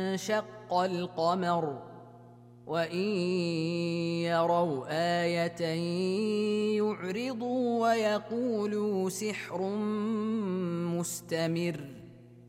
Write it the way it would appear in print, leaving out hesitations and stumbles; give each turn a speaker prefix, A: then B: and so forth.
A: وانشق القمر وإن يروا آية يعرضوا ويقولوا سحر مستمر